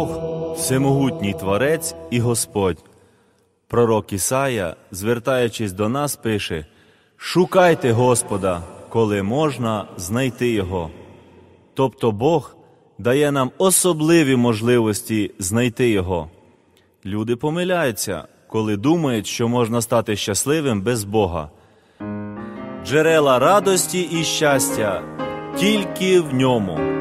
всемогутній Творець і Господь. Пророк Ісая, звертаючись до нас, пише: «Шукайте Господа, коли можна знайти Його». Тобто Бог дає нам особливі можливості знайти Його. Люди помиляються, коли думають, що можна стати щасливим без Бога. Джерела радості і щастя тільки в Ньому.